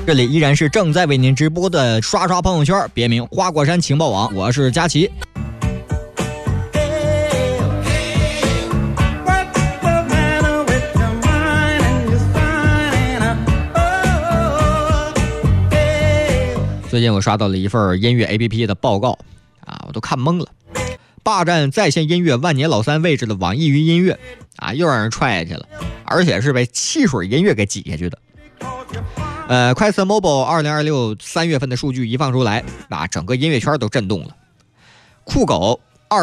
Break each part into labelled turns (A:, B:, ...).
A: 这里依然是正在为您直播的刷刷朋友圈，别名花果山情报网，我是佳琪。最近我刷到了一份音乐 APP 的报告啊，我都看懵了。霸占在线音乐万年老三位置的网易云音乐啊，又让人踹下去了，而且是被汽水音乐给挤下去的。快测 Mobile 2026 3月份的数据一放出来啊，整个音乐圈都震动了。酷狗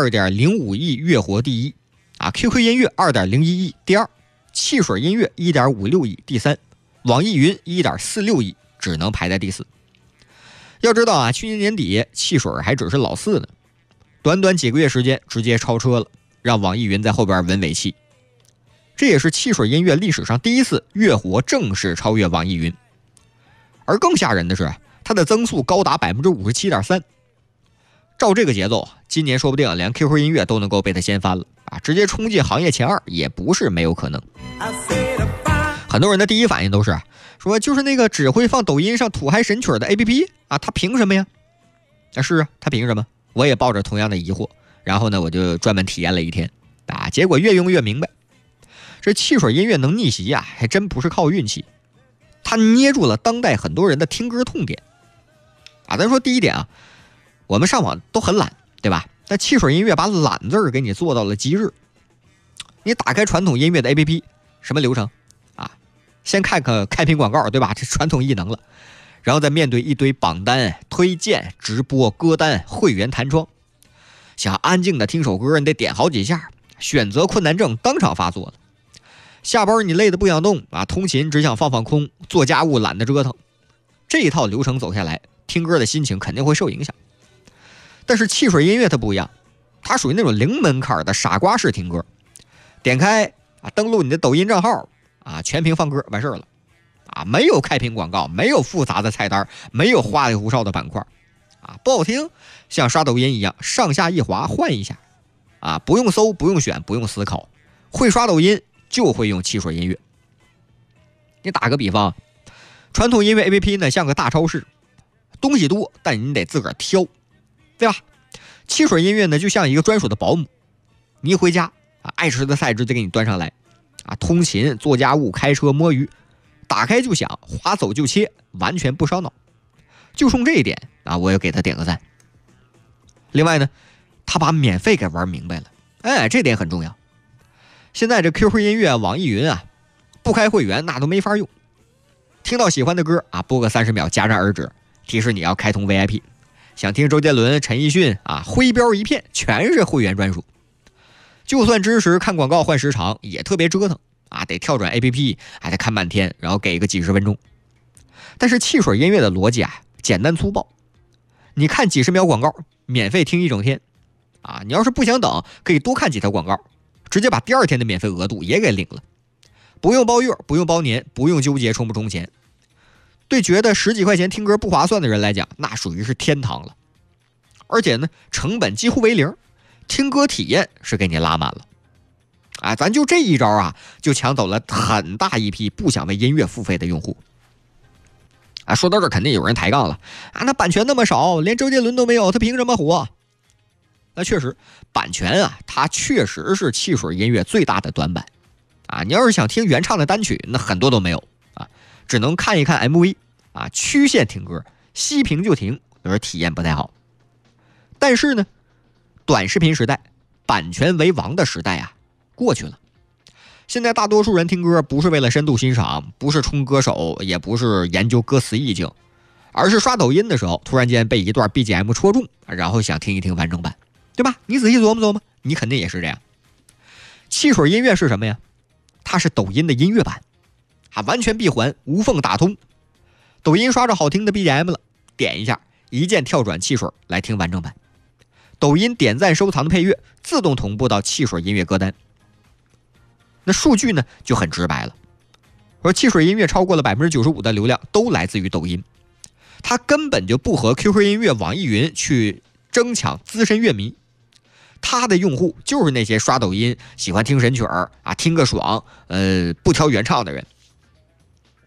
A: 2.05 亿月活第一啊 ，QQ 音乐 2.01 亿第二，汽水音乐 1.56 亿第三，网易云 1.46 亿只能排在第四。要知道啊，去年年底汽水还只是老四呢，短短几个月时间直接超车了，让网易云在后边稳尾气。这也是汽水音乐历史上第一次月活正式超越网易云。而更吓人的是，它的增速高达 57.3%。照这个节奏，今年说不定连 QQ 音乐都能够被它掀翻了啊，直接冲进行业前2也不是没有可能。很多人的第一反应都是说，就是那个只会放抖音上土嗨神曲的 APP 啊，他凭什么呀？是啊，他凭什么？我也抱着同样的疑惑，然后呢，我就专门体验了一天啊，结果越用越明白，这汽水音乐能逆袭啊，还真不是靠运气，他捏住了当代很多人的听歌痛点啊。咱说第一点啊，我们上网都很懒，对吧？但汽水音乐把懒字儿给你做到了极致。你打开传统音乐的 APP， 什么流程啊？先看看开屏广告，对吧？这传统异能了。然后再面对一堆榜单、推荐、直播、歌单、会员弹窗，想安静的听首歌，你得点好几下，选择困难症当场发作了。下班你累得不想动啊，通勤只想放放空，做家务懒得折腾，这一套流程走下来，听歌的心情肯定会受影响。但是汽水音乐它不一样，它属于那种零门槛的傻瓜式听歌，点开啊，登录你的抖音账号啊，全屏放歌完事儿了啊，没有开屏广告，没有复杂的菜单，没有花里胡哨的板块啊，不好听像刷抖音一样上下一滑换一下啊，不用搜，不用选，不用思考，会刷抖音就会用汽水音乐。你打个比方，传统音乐 APP 呢像个大超市，东西多，但你得自个儿挑，对吧？汽水音乐呢就像一个专属的保姆，你一回家啊，爱吃的菜直接给你端上来啊，通勤、做家务、开车、摸鱼，打开就响，划走就切，完全不烧脑。就冲这一点啊，我也给他点个赞。另外呢，他把免费给玩明白了，哎，这点很重要。现在这 QQ 音乐、网易云啊，不开会员那都没法用。听到喜欢的歌啊，播个30秒戛然而止，提示你要开通 VIP。想听周杰伦、陈奕迅啊，灰标一片，全是会员专属。就算支持看广告换时长，也特别折腾啊，得跳转 APP， 还得看半天，然后给个几十分钟。但是汽水音乐的逻辑啊，简单粗暴。你看几十秒广告，免费听一整天啊！你要是不想等，可以多看几条广告，直接把第2天的免费额度也给领了，不用包月，不用包年，不用纠结充不充钱。对觉得10几块钱听歌不划算的人来讲，那属于是天堂了。而且呢，成本几乎为0，听歌体验是给你拉满了。啊，咱就这一招啊，就抢走了很大一批不想为音乐付费的用户。啊，说到这肯定有人抬杠了啊，那版权那么少，连周杰伦都没有，他凭什么火？那确实，版权啊，它确实是汽水音乐最大的短板啊。你要是想听原唱的单曲，那很多都没有啊，只能看一看 MV 啊，曲线听歌，熄屏就停，有时候体验不太好。但是呢，短视频时代，版权为王的时代啊，过去了。现在大多数人听歌不是为了深度欣赏，不是冲歌手，也不是研究歌词意境，而是刷抖音的时候突然间被一段 BGM 戳中，然后想听一听完整版，对吧？你仔细琢磨琢磨，你肯定也是这样。汽水音乐是什么呀？它是抖音的音乐版啊，完全闭环，无缝打通。抖音刷着好听的 BGM 了，点一下，一键跳转汽水来听完整版。抖音点赞收藏的配乐自动同步到汽水音乐歌单。那数据呢就很直白了，说汽水音乐超过了 95% 的流量都来自于抖音，它根本就不和 QQ 音乐、网易云去争抢资深乐迷，它的用户就是那些刷抖音喜欢听神曲啊，听个爽，不挑原唱的人。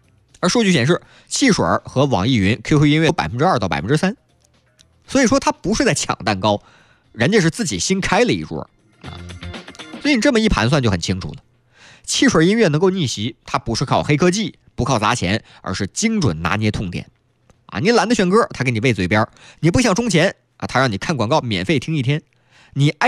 A: 而数据显示，汽水和网易云、QQ 音乐有2%到3%，所以说它不是在抢蛋糕，人家是自己新开了一桌啊。所以你这么一盘算就很清楚了。汽水音乐能够逆袭，它不是靠黑科技，不靠砸钱，而是精准拿捏痛点啊！你懒得选歌，他给你喂嘴边；你不想充钱啊，他让你看广告免费听一天；你爱